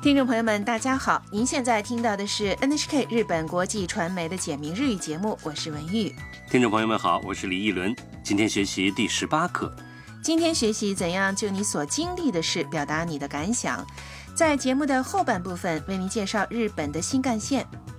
听众朋友们大家好，您现在听到的是 NHK 日本国际传媒的简明日语节目，我是文玉。 听众朋友们好，我是李义伦，今天学习第18课。 今天学习怎样就你所经历的事表达你的感想。在节目的后半部分为您介绍日本的新干线，